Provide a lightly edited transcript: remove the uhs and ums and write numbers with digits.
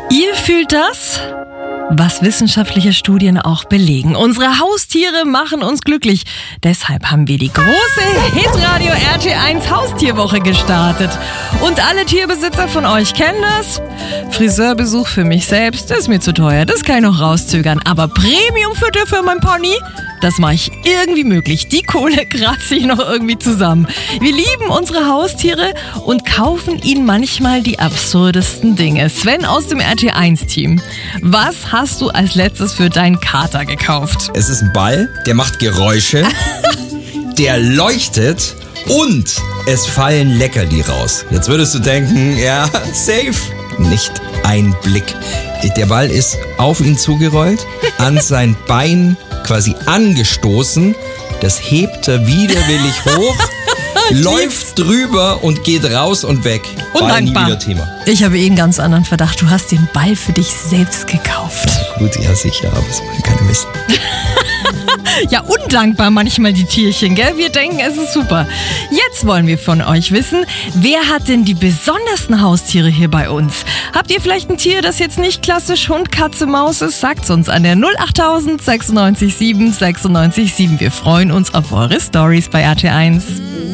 Ihr fühlt das, was wissenschaftliche Studien auch belegen. Unsere Haustiere machen uns glücklich. Deshalb haben wir die große Hitradio RT1 Haustierwoche gestartet. Und alle Tierbesitzer von euch kennen das. Friseurbesuch für mich selbst ist mir zu teuer. Das kann ich noch rauszögern. Aber Premiumfutter für mein Pony, das mache ich irgendwie möglich. Die Kohle kratze ich noch irgendwie zusammen. Wir lieben unsere Haustiere und kaufen ihnen manchmal die absurdesten Dinge. Sven aus dem RT1-Team, was hast du als letztes für deinen Kater gekauft? Es ist ein Ball, der macht Geräusche, der leuchtet und es fallen Leckerli raus. Jetzt würdest du denken, ja, safe. Nicht ein Blick. Der Ball ist auf ihn zugerollt, an sein Bein quasi angestoßen. Das hebt er widerwillig hoch, läuft drüber und geht raus und weg. Ball nie wieder Thema. Ich habe einen ganz anderen Verdacht. Du hast den Ball für dich selbst gekauft. Gut, ja sicher, aber es wollen keine wissen. Ja, undankbar manchmal die Tierchen, gell? Wir denken, es ist super. Jetzt wollen wir von euch wissen, wer hat denn die besondersten Haustiere hier bei uns? Habt ihr vielleicht ein Tier, das jetzt nicht klassisch Hund, Katze, Maus ist? Sagt's uns an der 08000 96 7 96 7. Wir freuen uns auf eure Stories bei RT1.